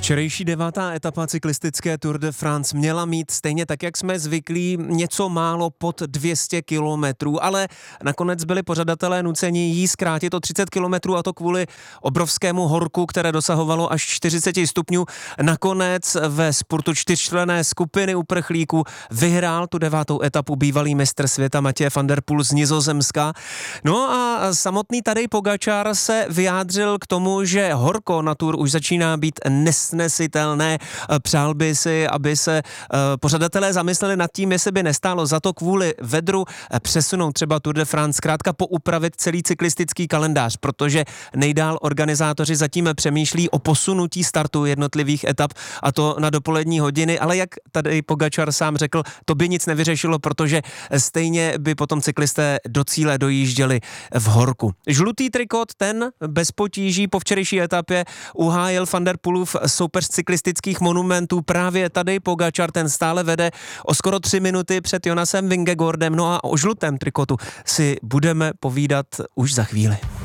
Včerejší 9. etapa cyklistické Tour de France měla mít stejně tak, jak jsme zvyklí, něco málo pod 200 kilometrů, ale nakonec byli pořadatelé nuceni jí zkrátit o 30 kilometrů, a to kvůli obrovskému horku, které dosahovalo až 40 stupňů. Nakonec ve spurtu čtyřčlenné skupiny uprchlíků vyhrál tu 9. etapu bývalý mistr světa Matej van der Poel z Nizozemska. No a samotný Tadej Pogačar se vyjádřil k tomu, že horko na Tour už začíná být nesnesitelné. Přál by si, aby se pořadatelé zamysleli nad tím, jestli by nestálo za to kvůli vedru přesunout třeba Tour de France, zkrátka poupravit celý cyklistický kalendář, protože nejdál organizátoři zatím přemýšlí o posunutí startu jednotlivých etap, a to na dopolední hodiny, ale jak tady Pogačar sám řekl, to by nic nevyřešilo, protože stejně by potom cyklisté do cíle dojížděli v horku. Žlutý trikot, ten bez potíží po včerejší etapě uhájil Van der Poelův soupeř cyklistických monumentů, právě Tadej Pogačar, ten stále vede o skoro 3 minuty před Jonasem Vingegaardem. No a o žlutém trikotu si budeme povídat už za chvíli.